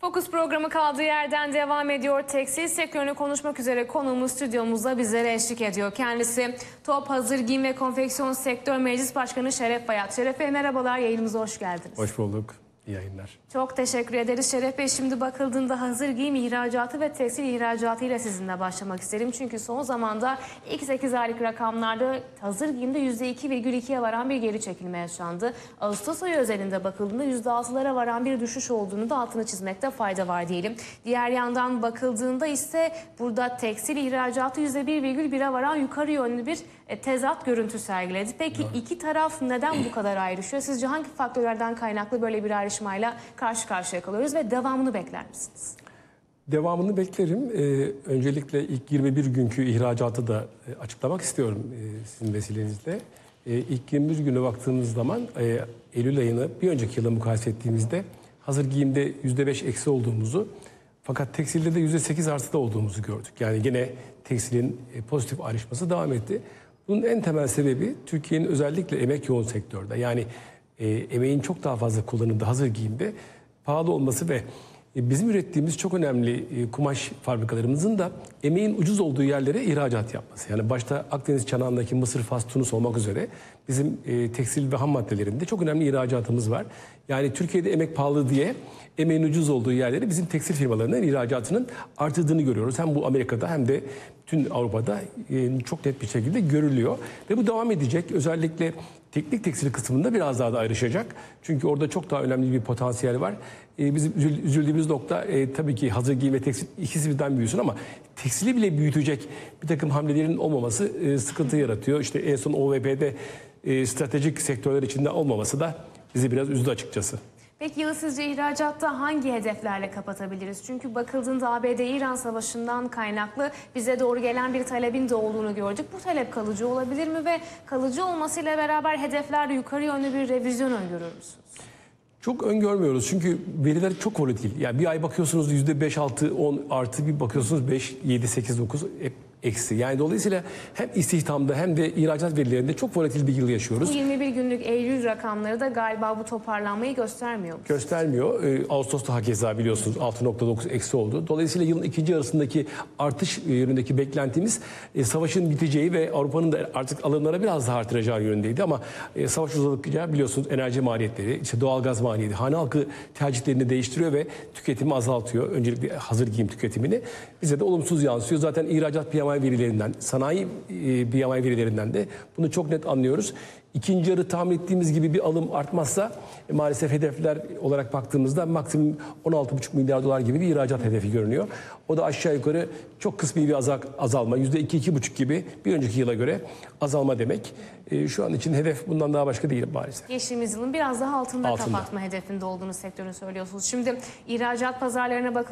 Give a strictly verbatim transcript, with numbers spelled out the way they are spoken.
Fokus programı kaldığı yerden devam ediyor. Tekstil sektörünü konuşmak üzere konuğumuz stüdyomuzda bizlere eşlik ediyor. Kendisi Top Hazır Giyim ve Konfeksiyon Sektör Meclis Başkanı Şeref Bayat. Şeref Bey merhabalar, yayınımıza hoş geldiniz. Hoş bulduk. İyi yayınlar. Çok teşekkür ederiz Şeref Bey. Şimdi bakıldığında hazır giyim ihracatı ve tekstil ihracatı ile sizinle başlamak isterim. Çünkü son zamanda ilk sekiz aylık rakamlarda hazır giyimde yüzde iki virgül ikiye varan bir geri çekilme yaşandı. Ağustos ayı özelinde bakıldığında yüzde altılara varan bir düşüş olduğunu da altını çizmekte fayda var diyelim. Diğer yandan bakıldığında ise burada tekstil ihracatı yüzde bir virgül bire varan yukarı yönlü bir tezat görüntü sergiledi. Peki iki taraf neden bu kadar ayrışıyor? Sizce hangi faktörlerden kaynaklı böyle bir ayrışmayla karşı karşıya kalıyoruz ve devamını bekler misiniz? Devamını beklerim. Ee, öncelikle ilk yirmi bir günkü ihracatı da e, açıklamak istiyorum e, sizin vesilenizle. E, ilk yirmi bir güne baktığımız zaman e, Eylül ayını bir önceki yıla mukayese ettiğimizde hazır giyimde yüzde beş eksi olduğumuzu, fakat tekstilde de yüzde sekiz artıda olduğumuzu gördük. Yani yine tekstilin e, pozitif ayrışması devam etti. Bunun en temel sebebi Türkiye'nin özellikle emek yoğun sektörde, yani e, emeğin çok daha fazla kullanıldığı hazır giyimde pahalı olması ve e, bizim ürettiğimiz çok önemli e, kumaş fabrikalarımızın da emeğin ucuz olduğu yerlere ihracat yapması. Yani başta Akdeniz çanağındaki Mısır, Fas, Tunus olmak üzere bizim e, tekstil ve ham maddelerinde çok önemli ihracatımız var. Yani Türkiye'de emek pahalı diye emeğin ucuz olduğu yerleri bizim tekstil firmalarının ihracatının artırdığını görüyoruz. Hem bu Amerika'da hem de tüm Avrupa'da e, çok net bir şekilde görülüyor. Ve bu devam edecek. Özellikle teknik tekstil kısmında biraz daha da ayrışacak. Çünkü orada çok daha önemli bir potansiyel var. E, bizim üzüldüğümüz nokta e, tabii ki hazır giyim ve tekstil ikisi birden büyüsün ama tekstili bile büyütecek bir takım hamlelerin olmaması e, sıkıntı yaratıyor. İşte en son O V P'de e, stratejik sektörler içinde olmaması da bizi biraz üzdü açıkçası. Peki yılı sizce ihracatta hangi hedeflerle kapatabiliriz? Çünkü bakıldığında A B D-İran savaşından kaynaklı bize doğru gelen bir talebin de olduğunu gördük. Bu talep kalıcı olabilir mi ve kalıcı olmasıyla beraber hedeflerde yukarı yönlü bir revizyon öngörür müsünüz? Çok öngörmüyoruz çünkü veriler çok volatil. Yani bir ay bakıyorsunuz yüzde beş, altı, on artı, bir bakıyorsunuz beş, yedi, sekiz, dokuz hep eksi. Yani dolayısıyla hem istihdamda hem de ihracat verilerinde çok volatil bir yıl yaşıyoruz. Bu yirmi bir günlük Eylül rakamları da galiba bu toparlanmayı göstermiyor mu? Göstermiyor. Ee, Ağustos'ta hakeza biliyorsunuz altı nokta dokuz eksi oldu. Dolayısıyla yılın ikinci yarısındaki artış yönündeki beklentimiz e, savaşın biteceği ve Avrupa'nın da artık alımlara biraz daha artıracağı yönündeydi ama e, savaş uzadıkça biliyorsunuz enerji maliyetleri, işte doğalgaz maliyeti, hane halkı tercihlerini değiştiriyor ve tüketimi azaltıyor. Öncelikle hazır giyim tüketimini. Bize de olumsuz yansıyor. Zaten ihracat P M I verilerinden, sanayi P M I verilerinden de bunu çok net anlıyoruz. İkinci yarı tahmin ettiğimiz gibi bir alım artmazsa e, maalesef hedefler olarak baktığımızda maksimum on altı buçuk milyar dolar gibi bir ihracat hedefi görünüyor. O da aşağı yukarı çok kısmi bir azalma, yüzde iki iki buçuk gibi bir önceki yıla göre azalma demek. E, şu an için hedef bundan daha başka değil maalesef. Geçtiğimiz yılın biraz daha altında, altında kapatma hedefinde olduğunu sektörün söylüyorsunuz. Şimdi ihracat pazarlarına bakın.